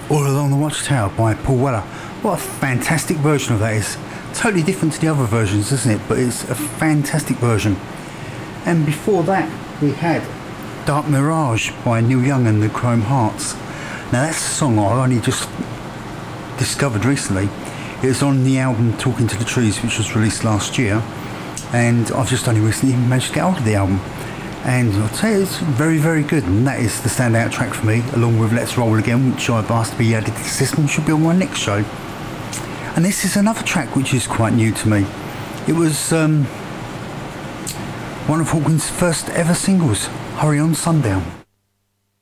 All Along the Watchtower by Paul Weller. What a fantastic version of that is. Totally different to the other versions, isn't it? But it's a fantastic version. And before that, we had Dark Mirage by Neil Young and the Chrome Hearts. Now that's a song I only just discovered recently. It was on the album Talking to the Trees, which was released last year. And I've just only recently managed to get hold of the album. And I'll tell you, it's very, very good. And that is the standout track for me, along with Let's Roll Again, which I've asked to be added to the system, should be on my next show. And this is another track which is quite new to me. It was one of Hawkins' first ever singles, Hurry on Sundown.